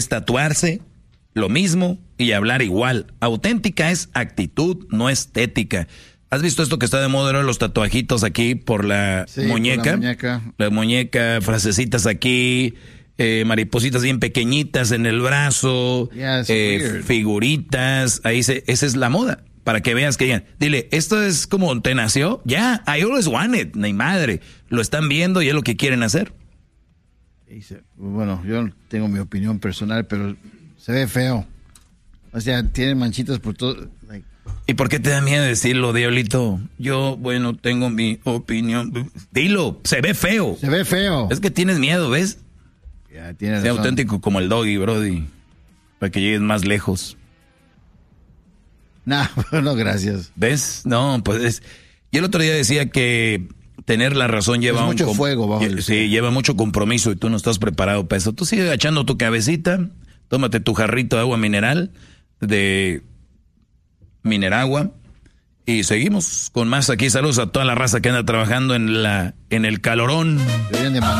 es tatuarse lo mismo y hablar igual. Auténtica es actitud, no estética. ¿Has visto esto que está de moda ahora, los tatuajitos aquí por la muñeca? Por la muñeca. La muñeca, frasecitas aquí, maripositas bien pequeñitas en el brazo, figuritas. Esa es la moda. Para que veas que digan, dile, esto es como te nació. Ya, I always wanted. Ni madre. Lo están viendo y es lo que quieren hacer. Bueno, yo tengo mi opinión personal, pero se ve feo. O sea, tiene manchitas por todo. ¿Y por qué te da miedo decirlo, Diablito? Yo, bueno, tengo mi opinión. Dilo, se ve feo. Se ve feo. Es que tienes miedo, ¿ves? Ya, tienes Sea razón. auténtico como el Doggy, Brody. Para que llegues más lejos. No, gracias. ¿Ves? No, pues y el otro día decía que tener la razón lleva mucho fuego. Sí, lleva mucho compromiso y tú no estás preparado para eso. Tú sigue agachando tu cabecita, tómate tu jarrito de agua mineral, de Mineragua, y seguimos con más aquí. Saludos a toda la raza que anda trabajando en el calorón.